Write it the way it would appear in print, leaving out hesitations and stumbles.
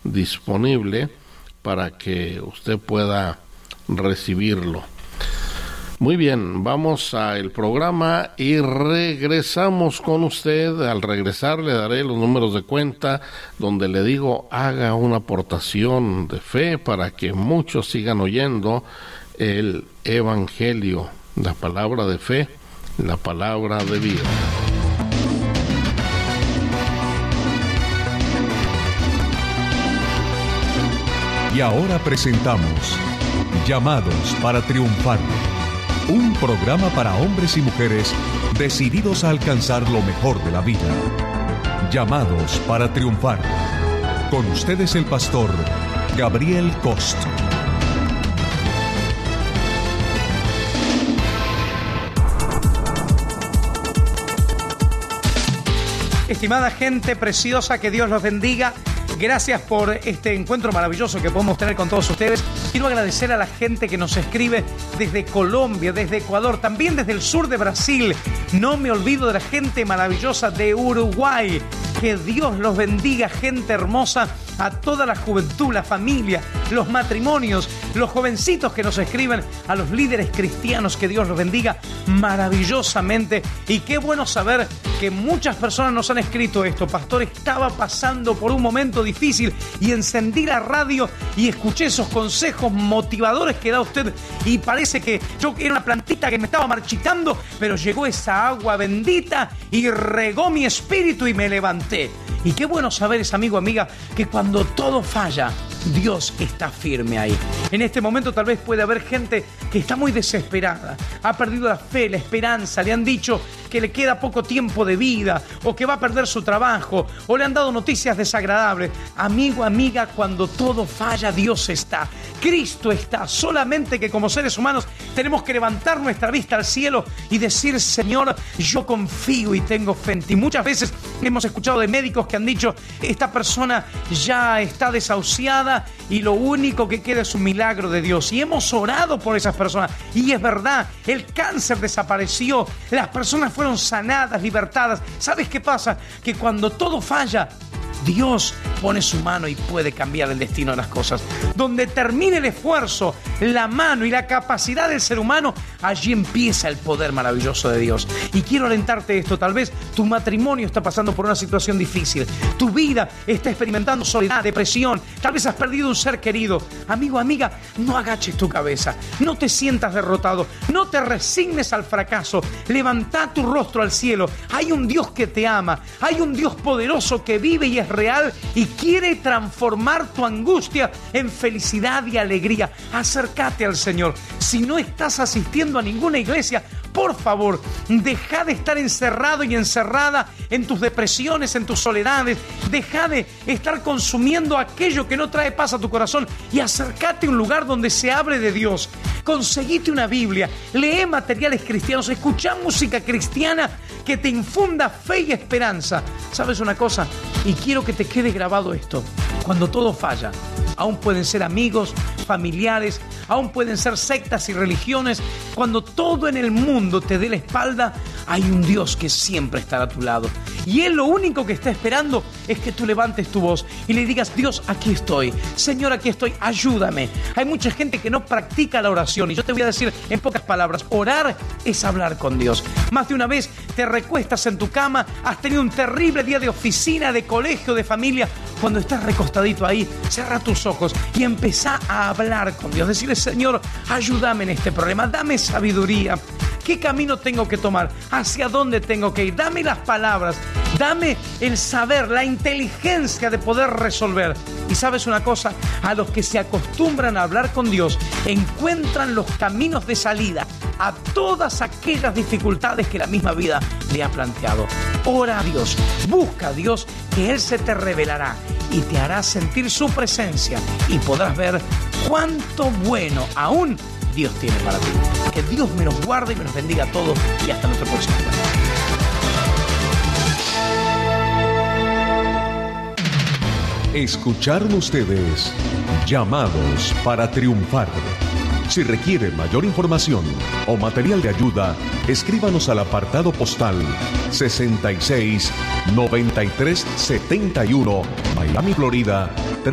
disponible para que usted pueda recibirlo. Muy bien, vamos al programa y regresamos con usted. Al regresar le daré los números de cuenta donde le digo haga una aportación de fe para que muchos sigan oyendo el Evangelio, la palabra de fe, la palabra de vida. Y ahora presentamos Llamados para Triunfar, un programa para hombres y mujeres decididos a alcanzar lo mejor de la vida. Llamados para Triunfar. Con ustedes el pastor Gabriel Cost. Estimada gente preciosa, que Dios los bendiga. Gracias por este encuentro maravilloso que podemos tener con todos ustedes. Quiero agradecer a la gente que nos escribe desde Colombia, desde Ecuador, también desde el sur de Brasil. No me olvido de la gente maravillosa de Uruguay. Que Dios los bendiga, gente hermosa, a toda la juventud, la familia, los matrimonios, los jovencitos que nos escriben, a los líderes cristianos, que Dios los bendiga maravillosamente. Y qué bueno saber que muchas personas nos han escrito esto. Pastor, estaba pasando por un momento difícil y encendí la radio y escuché esos consejos motivadores que da usted y parece que yo era una plantita que me estaba marchitando, pero llegó esa agua bendita y regó mi espíritu y me levanté. Y qué bueno saber, amigo, amiga, que cuando todo falla, Dios está firme ahí. En este momento tal vez puede haber gente que está muy desesperada, ha perdido la fe, la esperanza, le han dicho que le queda poco tiempo de vida o que va a perder su trabajo o le han dado noticias desagradables. Amigo, amiga, cuando todo falla, Dios está, Cristo está. Solamente que como seres humanos tenemos que levantar nuestra vista al cielo y decir: Señor, yo confío y tengo fe en ti. Muchas veces hemos escuchado de médicos que han dicho: esta persona ya está desahuciada y lo único que queda es un milagro de Dios. Y hemos orado por esas personas y es verdad, el cáncer desapareció, las personas fueron sanadas, libertadas. ¿Sabes qué pasa? Que cuando todo falla, Dios pone su mano y puede cambiar el destino de las cosas. Donde termine el esfuerzo, la mano y la capacidad del ser humano, allí empieza el poder maravilloso de Dios. Y quiero alentarte esto: tal vez tu matrimonio está pasando por una situación difícil, tu vida está experimentando soledad, depresión, tal vez has perdido un ser querido. Amigo, amiga, no agaches tu cabeza, no te sientas derrotado, no te resignes al fracaso, levanta tu rostro al cielo. Hay un Dios que te ama, hay un Dios poderoso que vive y es real y quiere transformar tu angustia en felicidad y alegría. Acércate al Señor. Si no estás asistiendo a ninguna iglesia, por favor, deja de estar encerrado y encerrada en tus depresiones, en tus soledades. Deja de estar consumiendo aquello que no trae paz a tu corazón y acércate a un lugar donde se hable de Dios. Conseguite una Biblia, lee materiales cristianos, escucha música cristiana que te infunda fe y esperanza. ¿Sabes una cosa? Y quiero que te quede grabado esto: cuando todo falla, aún pueden ser amigos, familiares, aún pueden ser sectas y religiones. Cuando todo en el mundo te dé la espalda, hay un Dios que siempre estará a tu lado. Y Él lo único que está esperando es que tú levantes tu voz y le digas: Dios, aquí estoy. Señor, aquí estoy, ayúdame. Hay mucha gente que no practica la oración y yo te voy a decir en pocas palabras: orar es hablar con Dios. Más de una vez te recuestas en tu cama, has tenido un terrible día de oficina, de colegio, de familia. Cuando estás recostadito ahí, cierra tus ojos y empezá a hablar con Dios. Decirle: Señor, ayúdame en este problema, dame sabiduría. ¿Qué camino tengo que tomar? ¿Hacia dónde tengo que ir? Dame las palabras, dame el saber, la inteligencia de poder resolver. Y sabes una cosa, a los que se acostumbran a hablar con Dios, encuentran los caminos de salida a todas aquellas dificultades que la misma vida le ha planteado. Ora a Dios, busca a Dios, que Él se te revelará y te hará sentir su presencia y podrás ver cuánto bueno aún Dios tiene para ti. Que Dios me los guarde y me los bendiga a todos y hasta nuestro próximo encuentro. Escucharon ustedes Llamados para Triunfar. Si requiere mayor información o material de ayuda, escríbanos al apartado postal 669371, Miami, Florida